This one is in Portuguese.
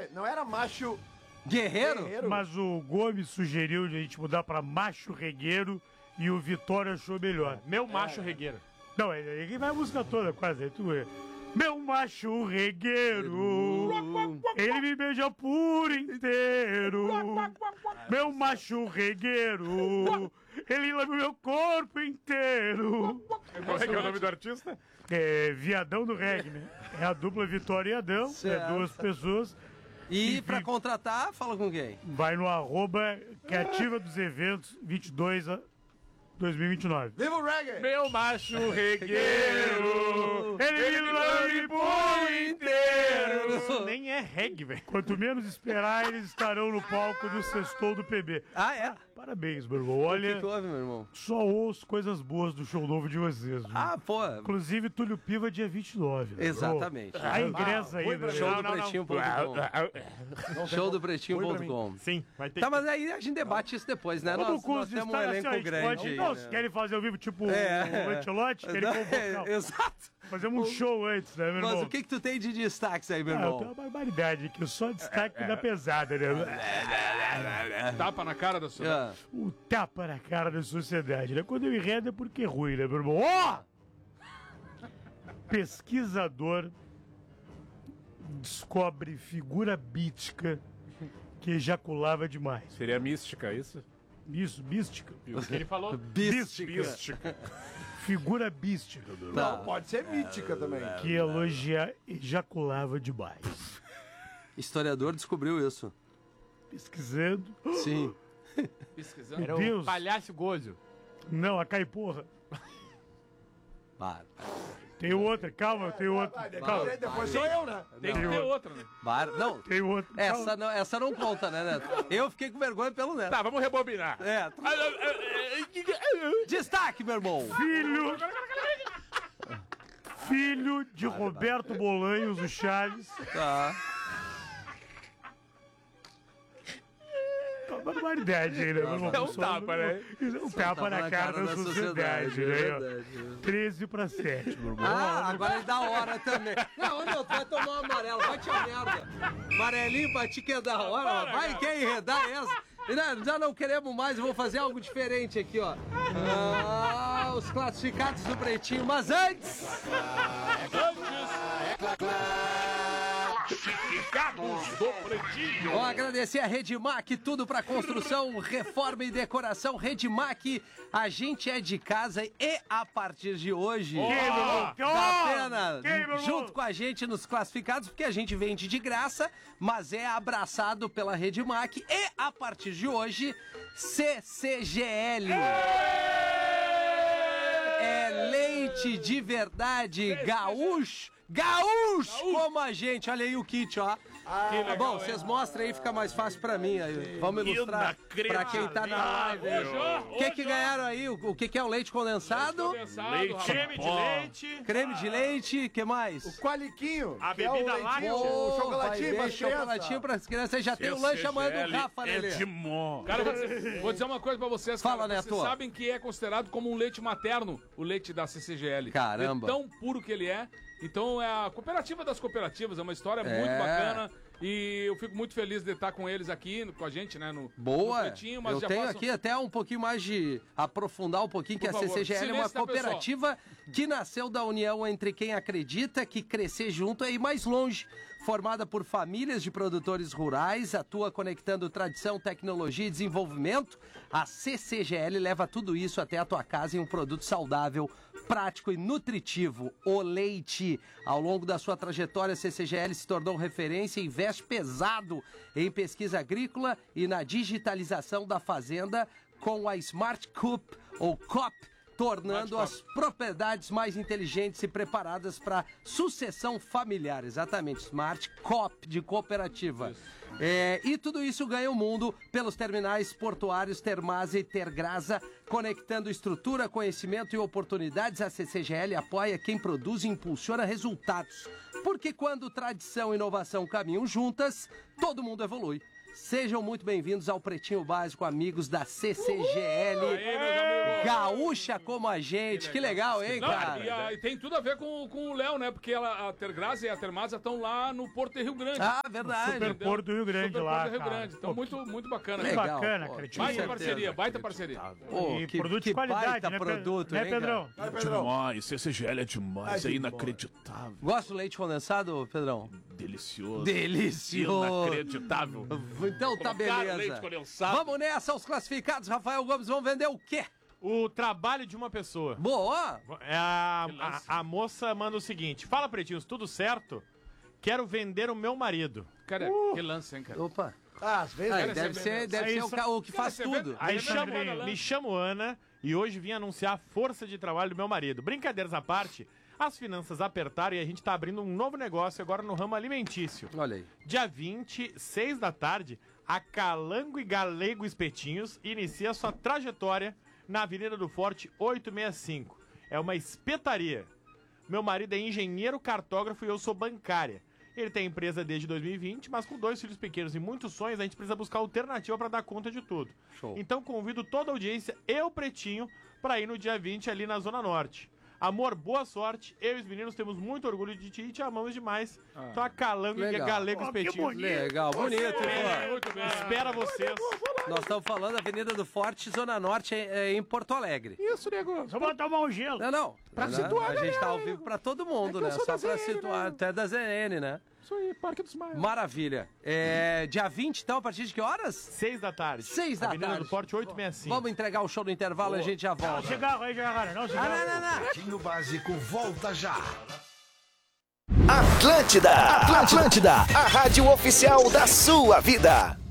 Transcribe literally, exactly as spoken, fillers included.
Pera, não era macho... Guerreiro? Guerreiro? Mas o Gomes sugeriu de a gente mudar pra macho regueiro e o Vitória achou melhor. Meu macho regueiro. Não, ele vai a música toda, quase. Aí tu é. Meu macho regueiro, ele me beija por inteiro. Meu macho regueiro, ele lambe o meu corpo inteiro. Qual é que é o nome do artista? É Viadão do Reggae, né? É a dupla Vitória e Adão, Certo. é duas pessoas. E pra contratar, fala com quem? Vai no arroba Criativa dos Eventos vinte e dois a dois mil e vinte e nove. Viva o reggae! Meu macho regueiro, Ele me lambe por inteiro. Isso nem é reggae, velho. Quanto menos esperar, eles estarão no palco do Sextou do P B. Ah, é? Parabéns, meu irmão. O que Olha, que houve, meu irmão? só ouço coisas boas do show novo de vocês. Viu? Ah, pô. Inclusive, Túlio Piva, dia vinte e nove. Né? Exatamente. A ingressa aí, né? Show do não, não. pretinho ponto com. Show do pretinho ponto com. Sim, vai ter Tá, que... mas aí a gente debate isso depois, né? Vamos Nós, com nós os temos um destaques, assim, elenco ó, a gente grande pode- aí, Não, né? se querem fazer ao vivo, tipo É. o Lancelotti, querem Não, convocar. é, exato. Fazemos um show antes, né, meu irmão? Mas o que que tu tem de destaques aí, meu Ah, eu tenho irmão? uma barbaridade aqui, só destaque da pesada, né? Tapa na cara da sua... Ah, O tapa na cara da sociedade, né? Quando eu enredo é porque é ruim, né, meu irmão? Ó! Pesquisador descobre figura bítica que ejaculava demais. Seria mística, isso? Isso, mística. O que ele falou? Bística. Mística. Figura bística, meu irmão. Tá. Não, pode ser mítica também. Que elogia, ejaculava demais. Historiador descobriu isso. Pesquisando. Sim. Pesquisando. Meu Deus. Palhaço Gozo. Não, a caiporra. Bar. Tem outra, calma, tem outra. Vai, Calma, depois, depois sou eu, né? Tem que Não. ter outra, né? Bar. Não. tem outra. Essa Calma. não, essa não conta, né, Neto? Eu fiquei com vergonha pelo Neto. Tá, vamos rebobinar. É. Destaque, meu irmão. Filho. Filho de Roberto Bolanhos, o Chaves. Tá. Uma barbaridade aí, né, meu irmão? É um tapa, né? Um tapa na cara da sociedade, né? verdade. treze para sete, meu irmão. Ah, agora é da hora também. Não, ô, meu, tu vai tomar um amarelo, vai te a merda. Amarelinho pra ti que é da hora, vai quer enredar essa. Não, já não queremos mais, eu vou fazer algo diferente aqui, ó. Ah, os classificados do Pretinho, mas antes... Classificados do Pretinho. Vou agradecer a Redmac, tudo pra construção, reforma e decoração. Redmac, a gente é de casa e a partir de hoje... Quem, meu irmão? Dá pena Quem, meu irmão? junto com a gente nos classificados, porque a gente vende de graça, mas é abraçado pela Redmac e a partir de hoje, C C G L. É leite de verdade, gaúcho. Gaúcho como a gente, olha aí o kit, ó. legal, Bom, hein? vocês mostrem aí, fica mais fácil pra mim. Aí. Vamos ilustrar pra quem tá na live. aí. O que que ganharam aí? O o que que é o leite condensado? Condensado, Leite. creme de leite. Creme de leite, que mais? Qualiquinho. A que é o bebida leitinho, láctea. O chocolatinho vai pra ver, chocolatinho pras crianças. Já tem o lanche amanhã do Rafa, É Lelê. Cara, vou dizer, vou dizer uma coisa pra vocês. Fala, cara. Neto. Vocês sabem que é considerado como um leite materno, o leite da C C G L. Caramba. É tão puro que ele é. Então é a cooperativa das cooperativas, é uma história É. muito bacana. E eu fico muito feliz de estar com eles aqui, com a gente, né? No, Boa! no Pretinho, mas Eu já tenho faço- aqui até um pouquinho mais de aprofundar um pouquinho que Por a favor, C C G L é uma silêncio da pessoa. cooperativa que nasceu da união entre quem acredita que crescer junto é ir mais longe. Formada por famílias de produtores rurais, atua conectando tradição, tecnologia e desenvolvimento. A C C G L leva tudo isso até a tua casa em um produto saudável, prático e nutritivo, o leite. Ao longo da sua trajetória, a C C G L se tornou referência e investe pesado em pesquisa agrícola e na digitalização da fazenda com a Smart Coop ou C O P, tornando as propriedades mais inteligentes e preparadas para sucessão familiar. Exatamente, Smart Coop de cooperativa. É, e tudo isso ganha o mundo pelos terminais portuários Termasa e Tergrasa, conectando estrutura, conhecimento e oportunidades. A C C G L apoia quem produz e impulsiona resultados. Porque quando tradição e inovação caminham juntas, todo mundo evolui. Sejam muito bem-vindos ao Pretinho Básico, amigos da C C G L. Aí, meus amigos. Gaúcha como a gente. Que legal, hein, Não, cara? e, a- e tem tudo a ver com, com o Léo, né? Porque ela, a Tergraça e a Termasa estão lá no Porto de Rio Grande. Ah, verdade. Super Porto do Rio Grande Super lá, Porto do Rio cara. Grande. Então, Pô, muito, muito bacana. que né? Legal, bacana, pô, cara. com Baita certeza. parceria, baita parceria. Pô, E que, produto que de qualidade, baita né, Pe- produto, né, hein, Pedrão? cara? Vai, Pedrão. Demais, esse gel é demais, É é demais. inacreditável. Gosta do leite condensado, Pedrão? Delicioso. Delicioso. Inacreditável. Então tá Colocaram beleza. leite condensado. Vamos nessa, os classificados. Rafael Gomes, vão vender o quê? O trabalho de uma pessoa. Boa! É a, a, a moça manda o seguinte: fala, pretinhos, tudo certo? Quero vender o meu marido. Cara, que lance, hein, cara? Opa. Ah, às vezes. Aí, né? deve você ser, vê- deve Aí ser o, só- ca- o que Cara, faz você tudo. vê- Aí Ele chamo, manda lá. me chamo Ana e hoje vim anunciar a força de trabalho do meu marido. Brincadeiras à parte, as finanças apertaram e a gente tá abrindo um novo negócio agora no ramo alimentício. Olha aí. Dia vinte, seis da tarde, a Calango e Galego Espetinhos inicia sua trajetória na Avenida do Forte oitocentos e sessenta e cinco. É uma espetaria. Meu marido é engenheiro cartógrafo e eu sou bancária. Ele tem empresa desde dois mil e vinte, mas com dois filhos pequenos e muitos sonhos, a gente precisa buscar alternativa para dar conta de tudo. Show. Então convido toda a audiência e o Pretinho para ir no dia vinte ali na Zona Norte. Amor, boa sorte. Eu e os meninos temos muito orgulho de ti e te amamos demais. Então a Calango e Legal. Galego Pô, que Espetinhos. bonito. Legal, bonito, É, pô. Muito bem. Espera vocês. Nós estamos falando da Avenida do Forte, Zona Norte, é, é em Porto Alegre. Isso, nego. Só vou tomar um gelo. Não, não. Pra Não, situar a A gente tá galera, ao vivo pra todo mundo, É que eu né? sou Só da pra Z N, situar. né? Até da Z N, né? Isso aí, Parque dos Maias. Maravilha. É, dia vinte, então, a partir de que horas? Seis da tarde. Seis da Avenida tarde. do Forte oitocentos e sessenta e cinco. Vamos entregar o show no intervalo e a gente já volta. Cigarro aí, cigarro. Não, Ah, cigarro. não, não, não. Pretinho Básico volta já. Atlântida, Atlântida, a rádio oficial da sua vida.